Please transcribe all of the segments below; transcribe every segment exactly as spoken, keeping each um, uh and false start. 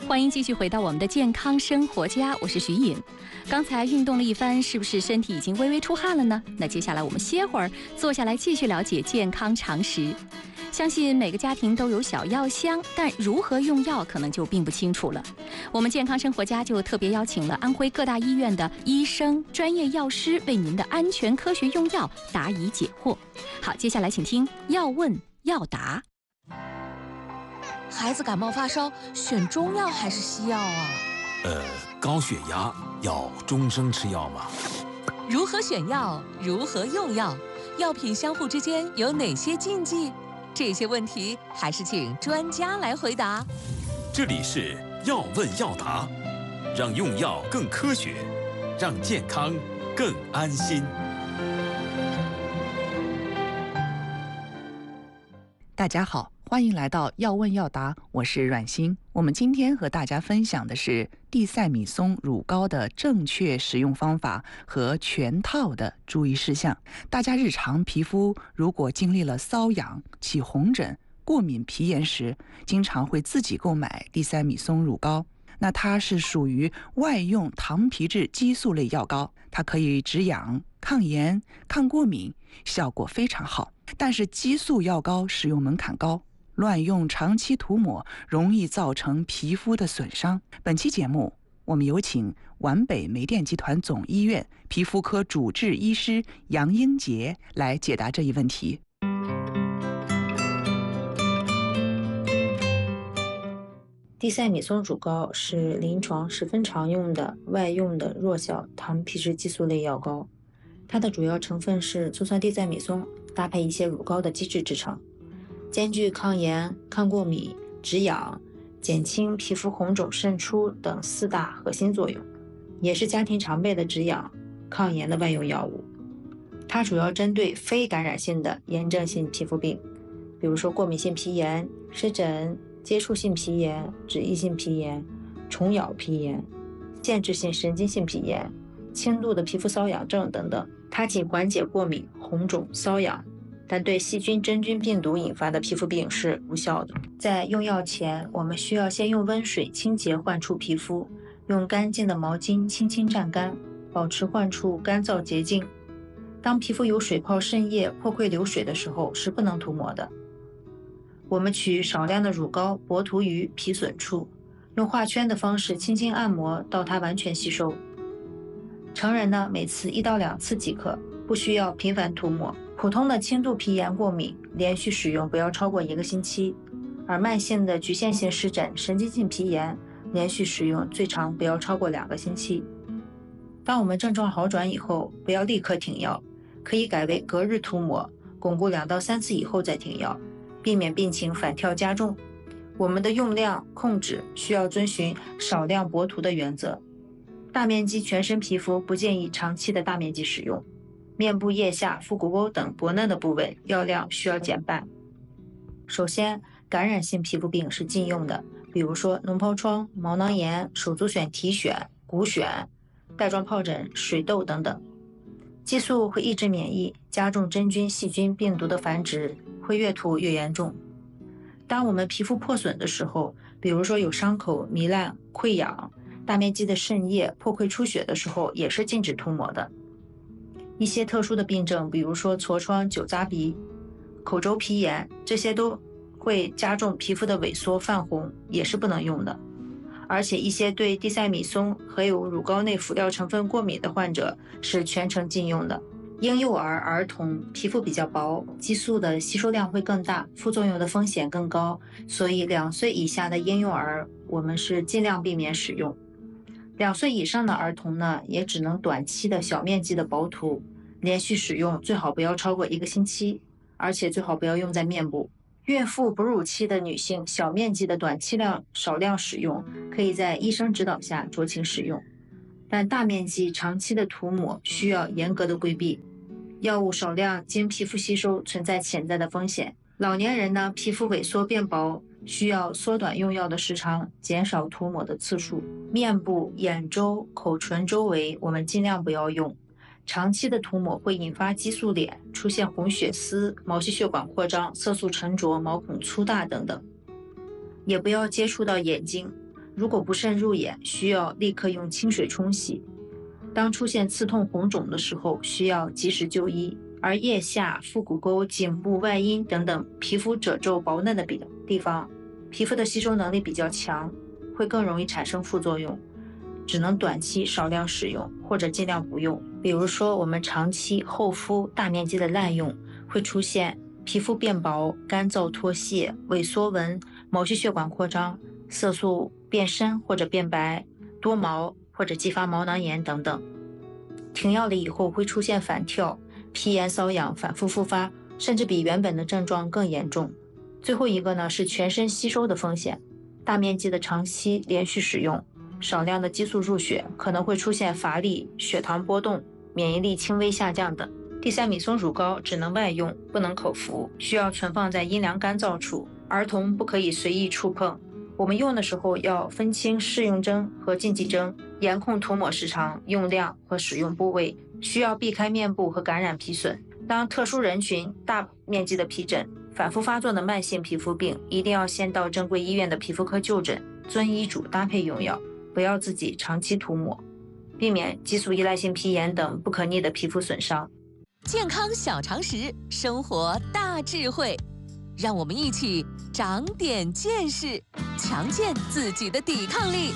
欢迎继续回到我们的健康生活家，我是徐颖。刚才运动了一番，是不是身体已经微微出汗了呢？那接下来我们歇会儿，坐下来继续了解健康常识。相信每个家庭都有小药箱，但如何用药可能就并不清楚了。我们健康生活家就特别邀请了安徽各大医院的医生、专业药师，为您的安全科学用药答疑解惑。好，接下来请听要问要答。 孩子感冒发烧，选中药还是西药啊？ 呃，高血压要终生吃药吗？ 如何选药？如何用药？药品相互之间有哪些禁忌？这些问题还是请专家来回答。 这里是要问要答，让用药更科学，让健康更安心。 大家好，欢迎来到要问要答，我是阮欣。我们今天和大家分享的是地塞米松乳膏的正确使用方法和全套的注意事项。大家日常皮肤如果经历了瘙痒、起红疹、过敏皮炎时，经常会自己购买地塞米松乳膏。那它是属于外用糖皮质激素类药膏，它可以止痒、抗炎、抗过敏，效果非常好。但是激素药膏使用门槛高，乱用长期涂抹容易造成皮肤的损伤。本期节目我们有请皖北煤电集团总医院皮肤科主治医师杨英杰来解答这一问题。 地塞米松乳膏是临床十分常用的外用的弱效糖皮质激素类药膏，它的主要成分是醋酸地塞米松搭配一些乳膏的基质制成，兼具抗炎、抗过敏、止痒、减轻皮肤红肿渗出等四大核心作用，也是家庭常备的止痒、抗炎的外用药物。它主要针对非感染性的炎症性皮肤病，比如说过敏性皮炎、湿疹、接触性皮炎、脂溢性皮炎、虫咬皮炎、限制性神经性皮炎、轻度的皮肤瘙痒症等等。它仅缓解过敏、红肿、瘙痒，但对细菌、真菌、病毒引发的皮肤病是无效的。在用药前，我们需要先用温水清洁患处皮肤，用干净的毛巾轻轻蘸干，保持患处干燥洁净。当皮肤有水泡渗液、破溃流水的时候，是不能涂抹的。我们取少量的乳膏薄涂于皮损处，用画圈的方式轻轻按摩到它完全吸收。成人呢，每次一到两次即可，不需要频繁涂抹。普通的轻度皮炎过敏，连续使用不要超过一个星期；而慢性的局限性湿疹、神经性皮炎，连续使用最长不要超过两个星期。当我们症状好转以后，不要立刻停药，可以改为隔日涂抹，巩固两到三次以后再停药，避免病情反跳加重。我们的用量控制需要遵循少量薄涂的原则。大面积全身皮肤不建议长期的大面积使用，面部、腋下、腹股沟等薄嫩的部位药量需要减半。首先，感染性皮肤病是禁用的，比如说脓疱疮、毛囊炎、手足癣体癣、骨癣、带状疱疹、水痘等等。激素会抑制免疫，加重真菌、细菌、病毒的繁殖，会越涂越严重。当我们皮肤破损的时候，比如说有伤口、糜烂、溃疡、大面积的渗液、破溃出血的时候，也是禁止涂抹的。一些特殊的病症，比如说痤疮、酒渣鼻、口周皮炎，这些都会加重皮肤的萎缩泛红，也是不能用的。而且一些对地塞米松和有乳膏内辅料成分过敏的患者是全程禁用的。婴幼儿、儿童皮肤比较薄，激素的吸收量会更大，副作用的风险更高，所以两岁以下的婴幼儿我们是尽量避免使用。两岁以上的儿童呢，也只能短期的小面积的薄涂，连续使用最好不要超过一个星期，而且最好不要用在面部。孕妇、哺乳期的女性，小面积的短期量少量使用，可以在医生指导下酌情使用，但大面积长期的涂抹需要严格的规避。药物少量经皮肤吸收存在潜在的风险。老年人呢，皮肤萎缩变薄，需要缩短用药的时长，减少涂抹的次数。面部、眼周、口唇周围我们尽量不要用，长期的涂抹会引发激素脸，出现红血丝、毛细血管扩张、色素沉着、毛孔粗大等等。也不要接触到眼睛， 如果不慎入眼，需要立刻用清水冲洗。当出现刺痛、红肿的时候，需要及时就医。而腋下、腹股沟、颈部、外阴等等皮肤褶皱薄嫩的地方，皮肤的吸收能力比较强，会更容易产生副作用，只能短期少量使用，或者尽量不用。比如说，我们长期厚敷、大面积的滥用，会出现皮肤变薄、干燥脱屑、萎缩纹、毛细血管扩张、色素变深或者变白、多毛或者继发毛囊炎等等。停药了以后会出现反跳、皮炎瘙痒反复复发，甚至比原本的症状更严重。最后一个呢是全身吸收的风险，大面积的长期连续使用，少量的激素入血，可能会出现乏力、血糖波动、免疫力轻微下降等。地塞米松乳膏只能外用，不能口服，需要存放在阴凉干燥处，儿童不可以随意触碰。我们用的时候要分清适用征和禁忌征，严控涂抹时长、用量和使用部位，需要避开面部和感染皮损。当特殊人群、大面积的皮疹、反复发作的慢性皮肤病，一定要先到正规医院的皮肤科就诊，遵医嘱搭配用药，不要自己长期涂抹，避免激素依赖性皮炎等不可逆的皮肤损伤。 健康小常识，生活大智慧，让我们一起长点见识，强健自己的抵抗力。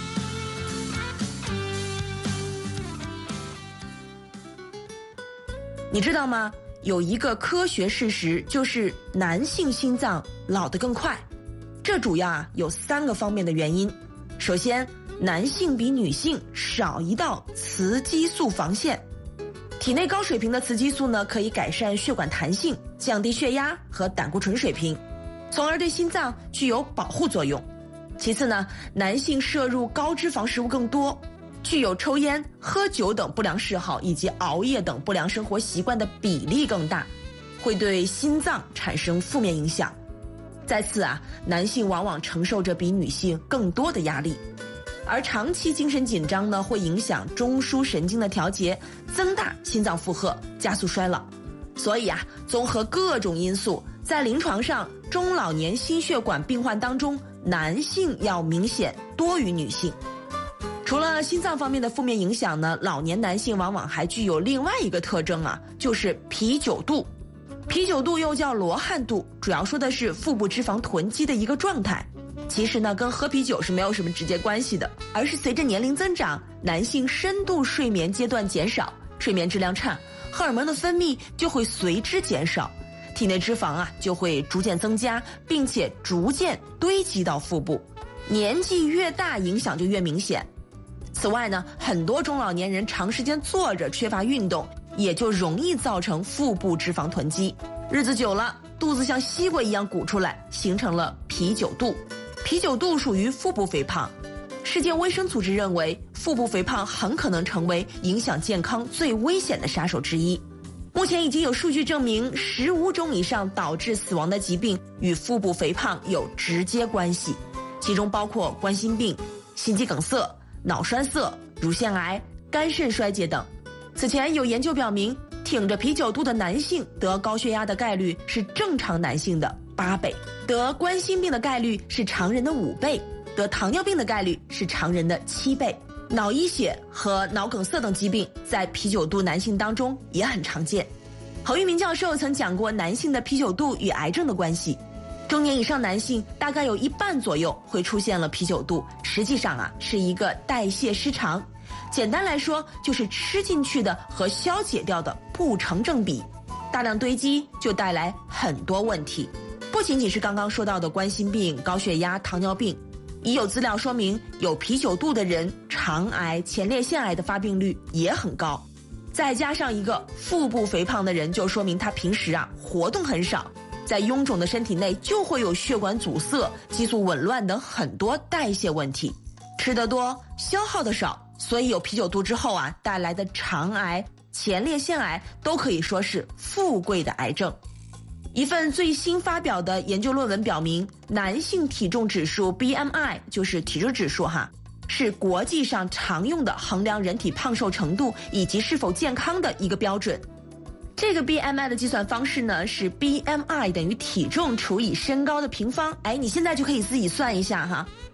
你知道吗？有一个科学事实，就是男性心脏老得更快。这主要啊有三个方面的原因。首先，男性比女性少一道雌激素防线。体内高水平的雌激素呢，可以改善血管弹性，降低血压和胆固醇水平，从而对心脏具有保护作用。其次呢，男性摄入高脂肪食物更多，具有抽烟、喝酒等不良嗜好以及熬夜等不良生活习惯的比例更大，会对心脏产生负面影响。再次啊，男性往往承受着比女性更多的压力，而长期精神紧张呢，会影响中枢神经的调节，增大心脏负荷，加速衰老。所以啊，综合各种因素，在临床上，中老年心血管病患当中，男性要明显多于女性。除了心脏方面的负面影响呢，老年男性往往还具有另外一个特征啊，就是啤酒肚。啤酒肚又叫罗汉肚，主要说的是腹部脂肪囤积的一个状态。其实呢，跟喝啤酒是没有什么直接关系的，而是随着年龄增长，男性深度睡眠阶段减少，睡眠质量差，荷尔蒙的分泌就会随之减少，体内脂肪啊就会逐渐增加，并且逐渐堆积到腹部。年纪越大，影响就越明显。此外呢，很多中老年人长时间坐着，缺乏运动，也就容易造成腹部脂肪囤积，日子久了，肚子像西瓜一样鼓出来，形成了啤酒肚。啤酒肚属于腹部肥胖。世界卫生组织认为，腹部肥胖很可能成为影响健康最危险的杀手之一。目前已经有数据证明，十五种以上导致死亡的疾病与腹部肥胖有直接关系，其中包括冠心病、心肌梗塞、脑栓塞、乳腺癌、肝肾衰竭等。此前有研究表明，挺着啤酒肚的男性得高血压的概率是正常男性的八倍，得冠心病的概率是常人的五倍，得糖尿病的概率是常人的七倍。脑溢血和脑梗塞等疾病在啤酒肚男性当中也很常见。侯玉明教授曾讲过男性的啤酒肚与癌症的关系。中年以上男性大概有一半左右会出现了啤酒肚，实际上啊是一个代谢失常。简单来说，就是吃进去的和消解掉的不成正比，大量堆积就带来很多问题。不仅仅是刚刚说到的冠心病、高血压、糖尿病，已有资料说明，有啤酒肚的人，肠癌、前列腺癌的发病率也很高。再加上一个腹部肥胖的人，就说明他平时啊活动很少，在臃肿的身体内就会有血管阻塞、激素紊乱等很多代谢问题。吃得多，消耗的少，所以有啤酒肚之后啊带来的肠癌、前列腺癌都可以说是富贵的癌症。一份最新发表的研究论文表明，男性体重指数 B M I 就是体重指数哈，是国际上常用的衡量人体胖瘦程度以及是否健康的一个标准。这个 B M I 的计算方式呢是 B M I 等于体重除以身高的平方。哎，你现在就可以自己算一下哈。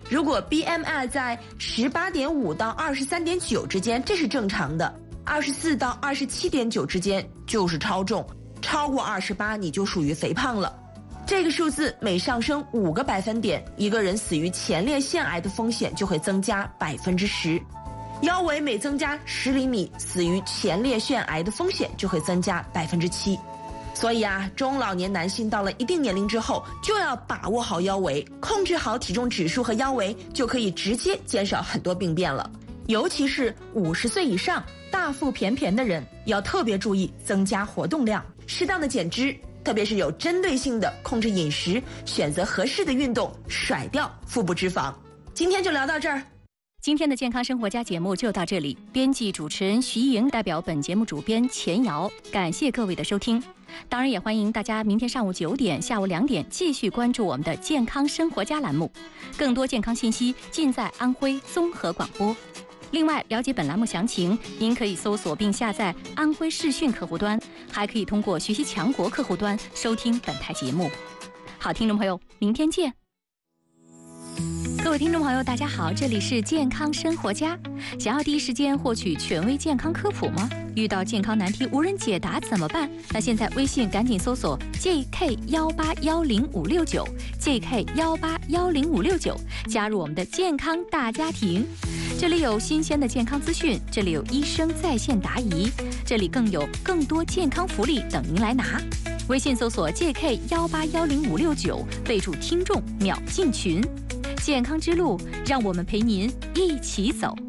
如果 B M I 在十八点五到二十三点九之间，这是正常的；二十四到二十七点九之间就是超重，超过二十八你就属于肥胖了。这个数字每上升五个百分点，一个人死于前列腺癌的风险就会增加百分之十。腰围每增加十厘米，死于前列腺癌的风险就会增加百分之七。所以啊，中老年男性到了一定年龄之后，就要把握好腰围，控制好体重指数和腰围，就可以直接减少很多病变了。尤其是五十岁以上大腹便便的人，要特别注意增加活动量，适当的减脂。特别是有针对性的控制饮食，选择合适的运动，甩掉腹部脂肪。今天就聊到这儿。 今天的健康生活家节目就到这里，编辑主持人徐莹代表本节目主编钱瑶，感谢各位的收听。当然也欢迎大家明天上午九点、下午两点继续关注我们的健康生活家栏目，更多健康信息尽在安徽综合广播。另外，了解本栏目详情，您可以搜索并下载安徽视讯客户端，还可以通过学习强国客户端收听本台节目。好，听众朋友，明天见。各位听众朋友，大家好，这里是健康生活家。想要第一时间获取权威健康科普吗？遇到健康难题无人解答怎么办？那现在微信赶紧搜索 J K 一八一零五六九 J K 一八一零五六九，加入我们的健康大家庭。这里有新鲜的健康资讯，这里有医生在线答疑，这里更有更多健康福利等您来拿。微信搜索 J K 一八一零五六九，备注听众秒进群。健康之路，让我们陪您一起走。